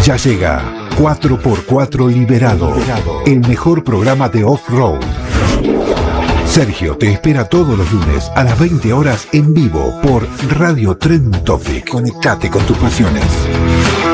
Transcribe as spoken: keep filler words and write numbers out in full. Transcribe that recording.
Ya llega cuatro por cuatro Liberado, el mejor programa de off-road. Sergio te espera todos los lunes a las veinte horas en vivo por Radio Trend Topic. Conectate con tus pasiones.